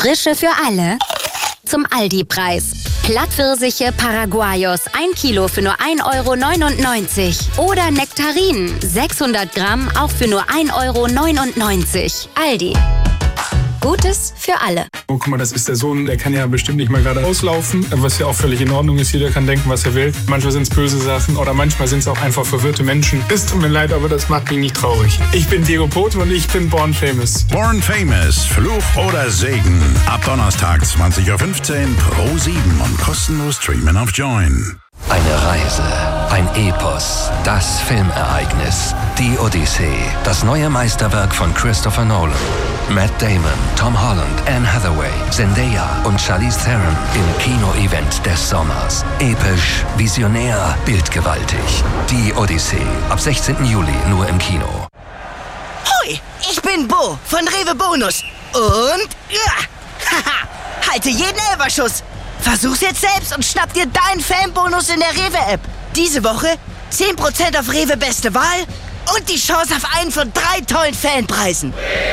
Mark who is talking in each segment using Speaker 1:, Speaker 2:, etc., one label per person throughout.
Speaker 1: Frische für alle zum Aldi-Preis. Plattpfirsiche Paraguayos 1 Kilo für nur 1,99 €. Oder Nektarinen 600 Gramm auch für nur 1,99 €. Aldi. Gutes für alle.
Speaker 2: Oh, guck mal, das ist der Sohn, der kann ja bestimmt nicht mal gerade auslaufen, was ja auch völlig in Ordnung ist. Jeder kann denken, was er will. Manchmal sind es böse Sachen oder manchmal sind es auch einfach verwirrte Menschen. Es tut mir leid, aber das macht mich nicht traurig. Ich bin Diego Pot und ich bin Born Famous.
Speaker 3: Born Famous, Fluch oder Segen. Ab Donnerstag 20:15 Uhr Pro7 und kostenlos streamen auf Join.
Speaker 4: Eine Reise, ein Epos, das Filmereignis, die Odyssee, das neue Meisterwerk von Christopher Nolan. Matt Damon, Tom Holland, Anne Hathaway, Zendaya und Charlize Theron im Kino-Event des Sommers. Episch, visionär, bildgewaltig. Die Odyssee, ab 16. Juli nur im Kino.
Speaker 5: Hoi, ich bin Bo von Rewe Bonus. Und haha, halte jeden Elberschuss. Versuch's jetzt selbst und schnapp dir deinen Fanbonus in der Rewe-App. Diese Woche 10% auf Rewe Beste Wahl und die Chance auf einen von 3 tollen Fanpreisen.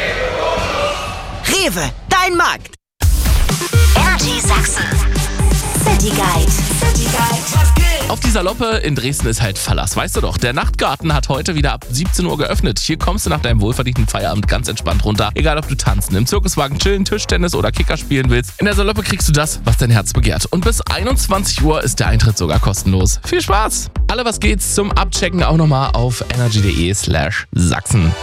Speaker 5: Rewe, dein Markt.
Speaker 1: Energy Sachsen. City Guide.
Speaker 6: Auf die Saloppe in Dresden ist halt Verlass, weißt du doch. Der Nachtgarten hat heute wieder ab 17 Uhr geöffnet. Hier kommst du nach deinem wohlverdienten Feierabend ganz entspannt runter. Egal, ob du tanzen, im Zirkuswagen chillen, Tischtennis oder Kicker spielen willst. In der Saloppe kriegst du das, was dein Herz begehrt. Und bis 21 Uhr ist der Eintritt sogar kostenlos. Viel Spaß! Alle was geht's zum Abchecken auch nochmal auf energy.de/Sachsen.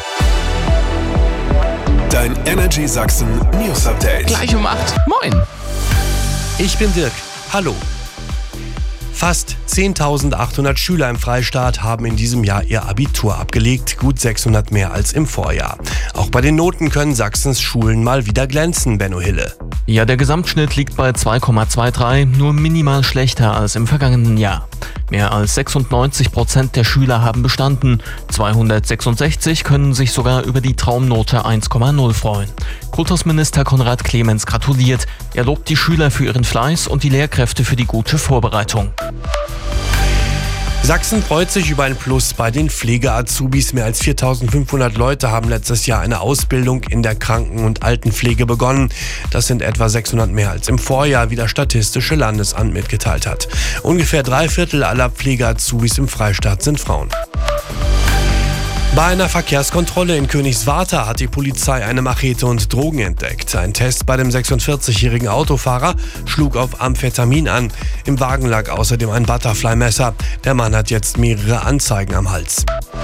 Speaker 7: Dein Energy Sachsen News Update.
Speaker 6: Gleich um 8. Moin!
Speaker 8: Ich bin Dirk. Hallo. Fast 10.800 Schüler im Freistaat haben in diesem Jahr ihr Abitur abgelegt, gut 600 mehr als im Vorjahr. Auch bei den Noten können Sachsens Schulen mal wieder glänzen, Benno Hille.
Speaker 9: Ja, der Gesamtschnitt liegt bei 2,23, nur minimal schlechter als im vergangenen Jahr. Mehr als 96% der Schüler haben bestanden, 266 können sich sogar über die Traumnote 1,0 freuen. Kultusminister Konrad Clemens gratuliert. Er lobt die Schüler für ihren Fleiß und die Lehrkräfte für die gute Vorbereitung.
Speaker 8: Sachsen freut sich über ein Plus bei den Pflege-Azubis. Mehr als 4.500 Leute haben letztes Jahr eine Ausbildung in der Kranken- und Altenpflege begonnen. Das sind etwa 600 mehr als im Vorjahr, wie das Statistische Landesamt mitgeteilt hat. Ungefähr 3/4 aller Pflege-Azubis im Freistaat sind Frauen. Bei einer Verkehrskontrolle in Königswartha hat die Polizei eine Machete und Drogen entdeckt. Ein Test bei dem 46-jährigen Autofahrer schlug auf Amphetamin an. Im Wagen lag außerdem ein Butterfly-Messer. Der Mann hat jetzt mehrere Anzeigen am Hals.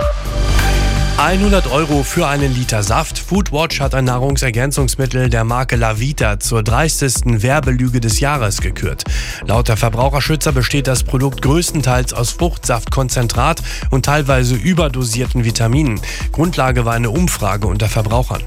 Speaker 8: 100 € für einen Liter Saft. Foodwatch hat ein Nahrungsergänzungsmittel der Marke Lavita zur dreistesten Werbelüge des Jahres gekürt. Laut der Verbraucherschützer besteht das Produkt größtenteils aus Fruchtsaftkonzentrat und teilweise überdosierten Vitaminen. Grundlage war eine Umfrage unter Verbrauchern.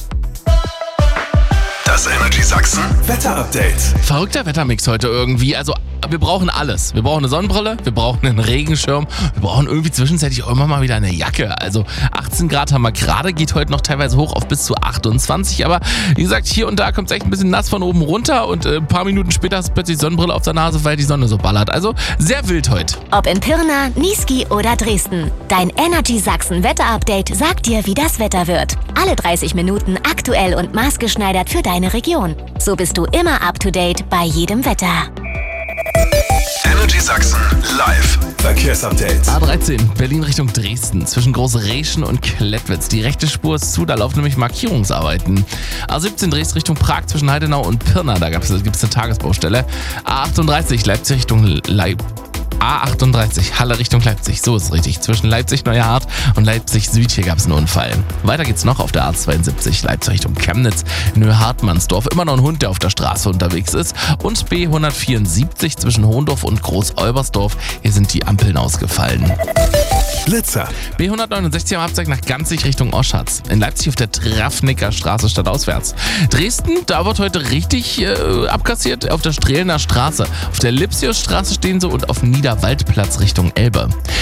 Speaker 7: Das Energy Sachsen Wetter Update.
Speaker 6: Verrückter Wettermix heute irgendwie. Also wir brauchen alles. Wir brauchen eine Sonnenbrille, wir brauchen einen Regenschirm, wir brauchen irgendwie zwischenzeitlich auch immer mal wieder eine Jacke. Also 18 Grad haben wir gerade, geht heute noch teilweise hoch auf bis zu 28. Aber wie gesagt, hier und da kommt es echt ein bisschen nass von oben runter und ein paar Minuten später hast du plötzlich Sonnenbrille auf der Nase, weil die Sonne so ballert. Also sehr wild heute.
Speaker 1: Ob in Pirna, Niesky oder Dresden. Dein Energy Sachsen Wetter-Update sagt dir, wie das Wetter wird. Alle 30 Minuten aktuell und maßgeschneidert für deine Region. So bist du immer up to date bei jedem Wetter.
Speaker 7: Energy Sachsen live Verkehrsupdate.
Speaker 6: A13 Berlin Richtung Dresden zwischen Großreschen und Klettwitz. Die rechte Spur ist zu, da laufen nämlich Markierungsarbeiten. A17 Dresden Richtung Prag zwischen Heidenau und Pirna, da gibt es eine Tagesbaustelle. A38 Leipzig Richtung A38, Halle Richtung Leipzig, so ist es richtig. Zwischen Leipzig-Neuerhardt und Leipzig-Süd, hier gab es einen Unfall. Weiter geht's noch auf der A72, Leipzig Richtung Chemnitz, in Höhe-Hartmannsdorf. Immer noch ein Hund, der auf der Straße unterwegs ist. Und B174 zwischen Hohndorf und Groß-Olbersdorf, hier sind die Ampeln ausgefallen.
Speaker 7: Blitzer.
Speaker 6: B169 am Abzweig nach Ganzig Richtung Oschatz. In Leipzig auf der Trafnicker Straße stadtauswärts. Dresden, da wird heute richtig abkassiert auf der Strehlener Straße. Auf der Lipsiusstraße stehen sie und auf Niederwaldplatz Richtung Elbe.